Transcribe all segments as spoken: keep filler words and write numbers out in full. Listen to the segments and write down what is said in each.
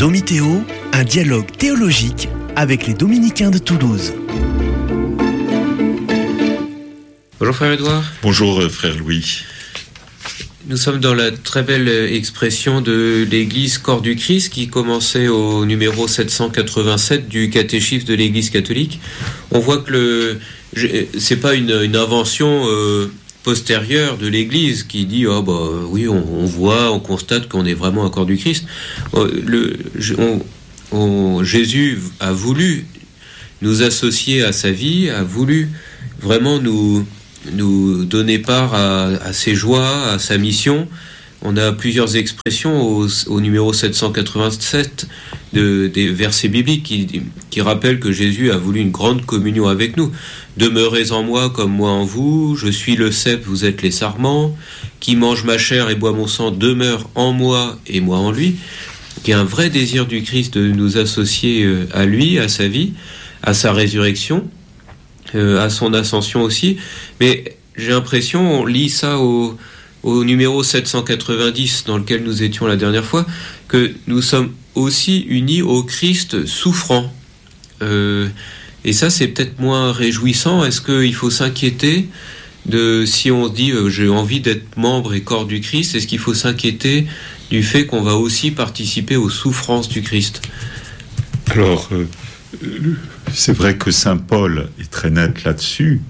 Domitéo, un dialogue théologique avec les Dominicains de Toulouse. Bonjour frère Édouard. Bonjour frère Louis. Nous sommes dans la très belle expression de l'Église Corps du Christ qui commençait au numéro sept cent quatre-vingt-sept du catéchisme de l'Église catholique. On voit que le, c'est pas une, une invention euh, postérieure de l'Église qui dit oh bah oui on, on voit, on constate qu'on est vraiment un corps du Christ. Le, on, on, Jésus a voulu nous associer à sa vie, a voulu vraiment nous nous donner part à, à ses joies, à sa mission. On a plusieurs expressions au, au numéro sept cent quatre-vingt-sept de, des versets bibliques qui, qui rappellent que Jésus a voulu une grande communion avec nous. Demeurez en moi comme moi en vous, je suis le cep, vous êtes les sarments, qui mange ma chair et boit mon sang demeure en moi et moi en lui. Il y a un vrai désir du Christ de nous associer à lui, à sa vie, à sa résurrection, à son ascension aussi, mais j'ai l'impression, on lit ça au, au numéro sept cent quatre-vingt-dix dans lequel nous étions la dernière fois, que nous sommes aussi unis au Christ souffrant. Euh, et ça, c'est peut-être moins réjouissant. Est-ce qu'il faut s'inquiéter de, si on se dit euh, j'ai envie d'être membre et corps du Christ, est-ce qu'il faut s'inquiéter du fait qu'on va aussi participer aux souffrances du Christ ? Alors, euh, c'est vrai que saint Paul est très net là-dessus,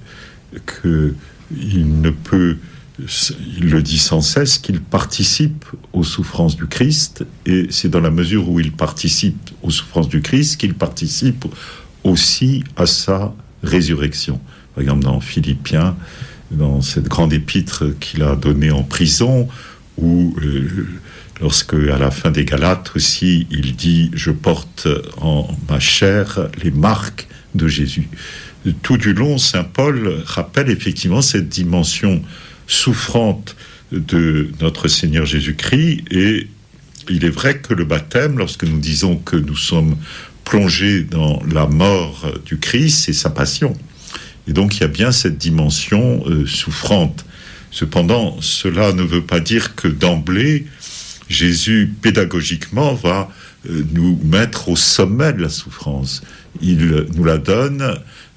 qu'il ne peut, il le dit sans cesse, qu'il participe aux souffrances du Christ, et c'est dans la mesure où il participe aux souffrances du Christ qu'il participe aussi à sa résurrection. Par exemple, dans Philippiens, dans cette grande épître qu'il a donnée en prison, où euh, lorsque, à la fin des Galates aussi, il dit « Je porte en ma chair les marques de Jésus ». Tout du long, saint Paul rappelle effectivement cette dimension souffrante de notre Seigneur Jésus-Christ, et il est vrai que le baptême, lorsque nous disons que nous sommes plongés dans la mort du Christ, c'est sa passion. Et donc il y a bien cette dimension euh, souffrante. Cependant, cela ne veut pas dire que d'emblée, Jésus, pédagogiquement, va euh, nous mettre au sommet de la souffrance. Il nous la donne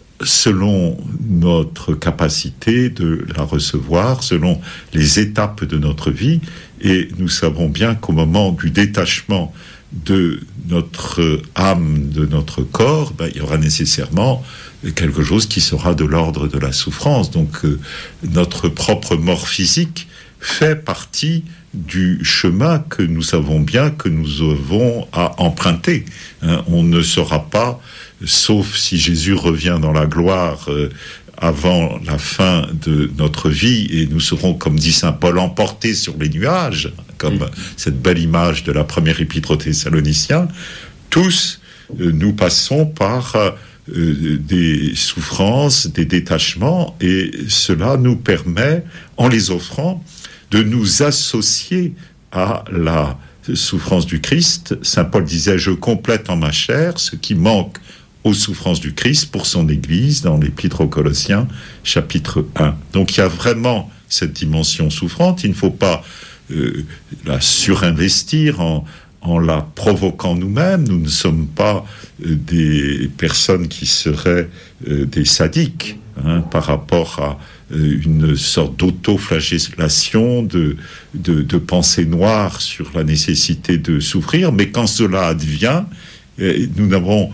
selon notre capacité de la recevoir, selon les étapes de notre vie. Et nous savons bien qu'au moment du détachement de notre âme, de notre corps, ben, il y aura nécessairement quelque chose qui sera de l'ordre de la souffrance. Donc euh, notre propre mort physique fait partie du chemin que nous savons bien que nous avons à emprunter. Hein, on ne sera pas, sauf si Jésus revient dans la gloire euh, avant la fin de notre vie, et nous serons, comme dit saint Paul, emportés sur les nuages, comme mmh. cette belle image de la première épître aux Thessaloniciens. Tous, euh, nous passons par euh, des souffrances, des détachements, et cela nous permet, en les offrant, de nous associer à la souffrance du Christ. Saint Paul disait « Je complète en ma chair ce qui manque aux souffrances du Christ pour son Église » dans l'Épître aux Colossiens, chapitre un. Donc il y a vraiment cette dimension souffrante. Il ne faut pas euh, la surinvestir en, en la provoquant nous-mêmes. Nous ne sommes pas euh, des personnes qui seraient euh, des sadiques hein, par rapport à une sorte d'auto-flagellation, de, de, de pensée noire sur la nécessité de souffrir, mais quand cela advient, nous avons,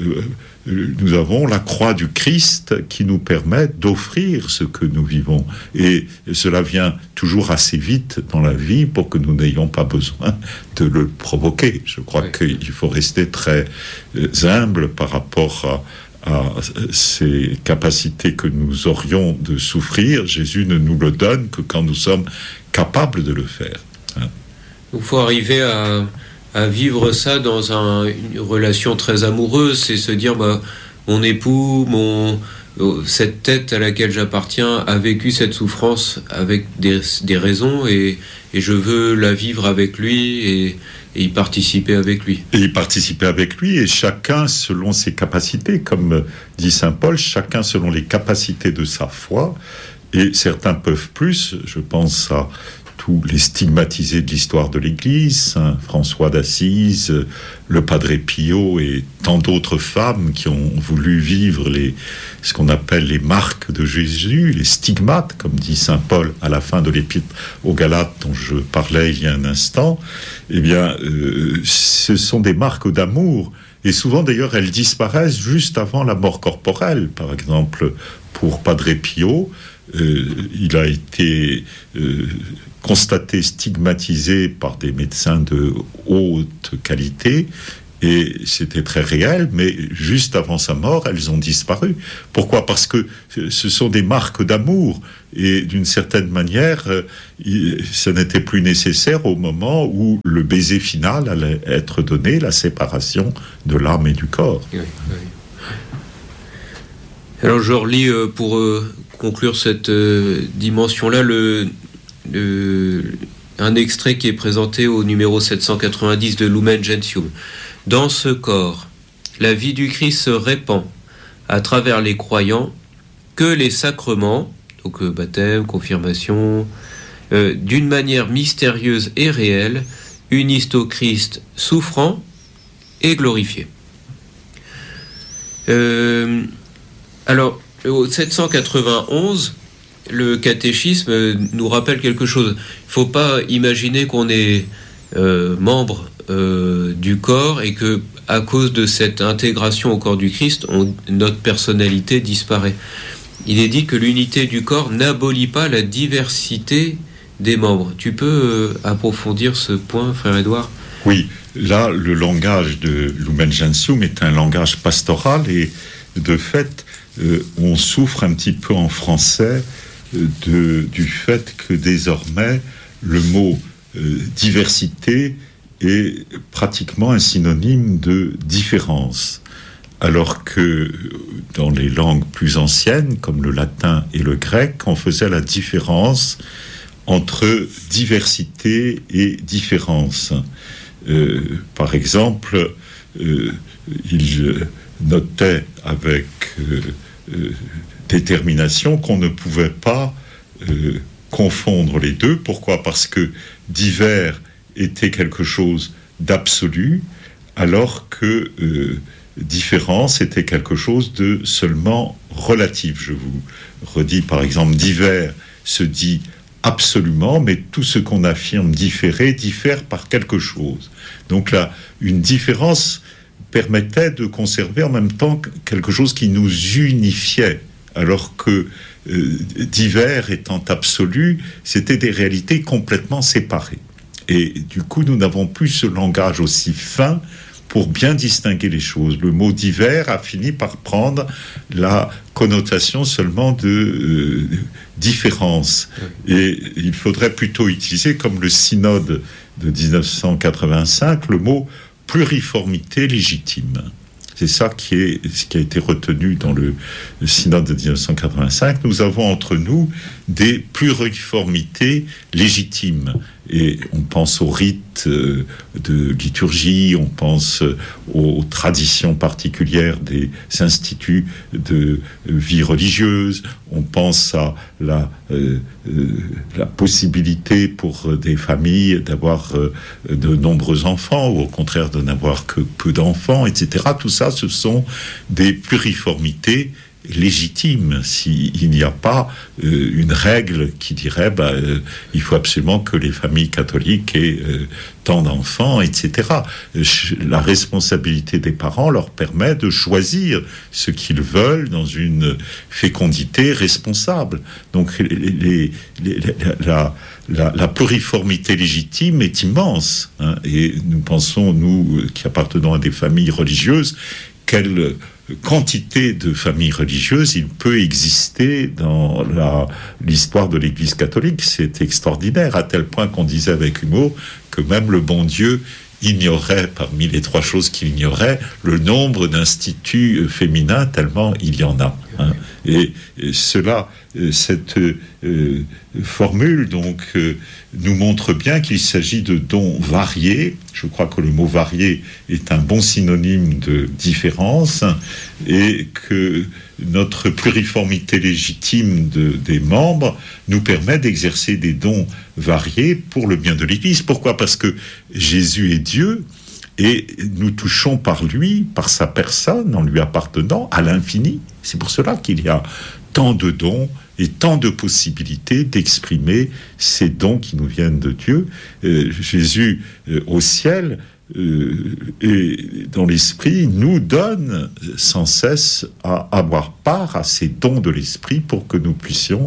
nous avons la croix du Christ qui nous permet d'offrir ce que nous vivons. Et cela vient toujours assez vite dans la vie pour que nous n'ayons pas besoin de le provoquer. Je crois oui. qu'il faut rester très humble par rapport à à ces capacités que nous aurions de souffrir. Jésus ne nous le donne que quand nous sommes capables de le faire. Hein. Il faut arriver à, à vivre ça dans un, une relation très amoureuse, c'est se dire bah, mon époux, mon, cette tête à laquelle j'appartiens a vécu cette souffrance avec des, des raisons, et, et je veux la vivre avec lui et Et y participer avec lui. Et y participer avec lui, et chacun selon ses capacités, comme dit saint Paul, chacun selon les capacités de sa foi, et certains peuvent plus, je pense à tous les stigmatisés de l'histoire de l'Église, Saint François d'Assise, le Padre Pio et tant d'autres femmes qui ont voulu vivre les, ce qu'on appelle les marques de Jésus, les stigmates, comme dit Saint Paul à la fin de l'Épître aux Galates dont je parlais il y a un instant. Eh bien, euh, ce sont des marques d'amour. Et souvent, d'ailleurs, elles disparaissent juste avant la mort corporelle. Par exemple, pour Padre Pio, euh, il a été euh, constaté stigmatisé par des médecins de haute qualité, et c'était très réel, mais juste avant sa mort, elles ont disparu. Pourquoi ? Parce que ce sont des marques d'amour, et d'une certaine manière, ça n'était plus nécessaire au moment où le baiser final allait être donné, la séparation de l'âme et du corps. Oui, oui. Alors je relis euh, pour euh, conclure cette euh, dimension-là le, le, un extrait qui est présenté au numéro sept cent quatre-vingt-dix de Lumen Gentium. Dans ce corps, la vie du Christ se répand à travers les croyants que les sacrements, donc euh, baptême, confirmation, euh, d'une manière mystérieuse et réelle, unissent au Christ souffrant et glorifié. Euh, alors, au sept cent quatre-vingt-onze, le catéchisme nous rappelle quelque chose. Il ne faut pas imaginer qu'on est euh, membre euh, du corps et que, à cause de cette intégration au corps du Christ, on, notre personnalité disparaît. Il est dit que l'unité du corps n'abolit pas la diversité des membres. Tu peux euh, approfondir ce point, frère Édouard ? Oui, là, le langage de Lumen Gentium est un langage pastoral et, de fait, euh, on souffre un petit peu en français euh, de, du fait que désormais, le mot euh, diversité est pratiquement un synonyme de différence. Alors que dans les langues plus anciennes, comme le latin et le grec, on faisait la différence entre diversité et différence. Euh, par exemple, euh, il notait avec euh, euh, détermination qu'on ne pouvait pas euh, confondre les deux. Pourquoi ? Parce que divers était quelque chose d'absolu, alors que euh, différence était quelque chose de seulement relatif. Je vous redis, par exemple, divers se dit absolument, mais tout ce qu'on affirme différer, diffère par quelque chose. Donc là, une différence permettait de conserver en même temps quelque chose qui nous unifiait, alors que euh, divers étant absolu, c'était des réalités complètement séparées. Et du coup, nous n'avons plus ce langage aussi fin pour bien distinguer les choses. Le mot divers a fini par prendre la connotation seulement de euh, différence. Et il faudrait plutôt utiliser, comme le synode de dix-neuf cent quatre-vingt-cinq, le mot pluriformité légitime. C'est ça qui est ce qui a été retenu dans le, le synode de dix-neuf cent quatre-vingt-cinq. Nous avons entre nous des pluriformités légitimes. Et on pense aux rites euh, de liturgie, on pense euh, aux traditions particulières des instituts de vie religieuse, on pense à la, euh, euh, la possibilité pour des familles d'avoir euh, de nombreux enfants, ou au contraire de n'avoir que peu d'enfants, et cetera. Tout ça, ce sont des pluriformités légitime, s'il n'y a pas euh, une règle qui dirait bah, euh, il faut absolument que les familles catholiques aient euh, tant d'enfants, et cetera. La responsabilité des parents leur permet de choisir ce qu'ils veulent dans une fécondité responsable. Donc les, les, les, la, la, la pluriformité légitime est immense, hein, et nous pensons, nous qui appartenons à des familles religieuses, quelle quantité de familles religieuses il peut exister dans la, l'histoire de l'Église catholique. C'est extraordinaire, à tel point qu'on disait avec humour que même le bon Dieu ignorait, parmi les trois choses qu'il ignorait, le nombre d'instituts féminins, tellement il y en a. Hein. Et, et cela, cette euh, formule, donc, euh, nous montre bien qu'il s'agit de dons variés. Je Je crois que le mot varié est un bon synonyme de différence et que notre pluriformité légitime de, des membres nous permet d'exercer des dons variés pour le bien de l'Église. Pourquoi ? Parce que Jésus est Dieu et nous touchons par lui, par sa personne, en lui appartenant, à l'infini. C'est pour cela qu'il y a tant de dons et tant de possibilités d'exprimer ces dons qui nous viennent de Dieu. Euh, Jésus, euh, au ciel euh, et dans l'esprit, nous donne sans cesse à avoir part à ces dons de l'esprit pour que nous puissions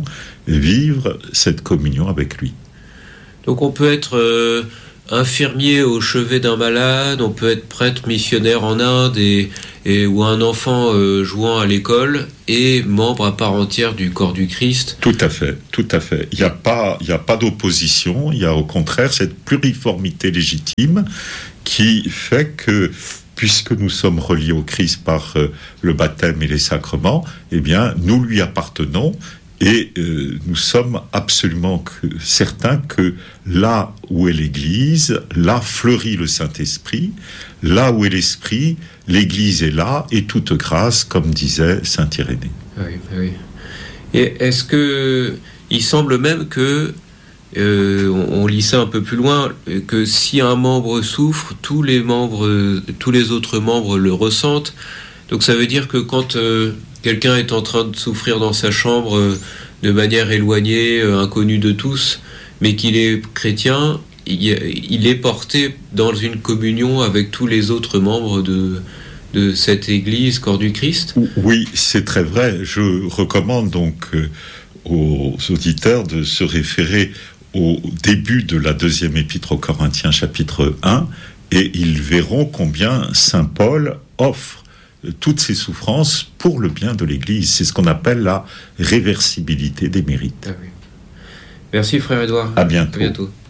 vivre cette communion avec lui. Donc on peut être euh, infirmier au chevet d'un malade, on peut être prêtre missionnaire en Inde et, et ou un enfant euh, jouant à l'école et membre à part entière du corps du Christ. Tout à fait, tout à fait. Il n'y a pas, il n'y a pas d'opposition. Il y a au contraire cette pluriformité légitime qui fait que, puisque nous sommes reliés au Christ par euh, le baptême et les sacrements, eh bien, nous lui appartenons. Et euh, nous sommes absolument que, certains que là où est l'Église, là fleurit le Saint-Esprit, là où est l'Esprit, l'Église est là, et toute grâce, comme disait saint Irénée. Oui, oui. Et est-ce que il semble même que, euh, on, on lit ça un peu plus loin, que si un membre souffre, tous les membres, tous les autres membres le ressentent. Donc ça veut dire que quand euh, quelqu'un est en train de souffrir dans sa chambre euh, de manière éloignée, euh, inconnue de tous, mais qu'il est chrétien, il, il est porté dans une communion avec tous les autres membres de, de cette Église, corps du Christ. Oui, c'est très vrai. Je recommande donc euh, aux auditeurs de se référer au début de la deuxième épître aux Corinthiens, chapitre un, et ils verront combien saint Paul offre toutes ces souffrances pour le bien de l'Église. C'est ce qu'on appelle la réversibilité des mérites. Ah oui. Merci frère Édouard. À bientôt. À bientôt.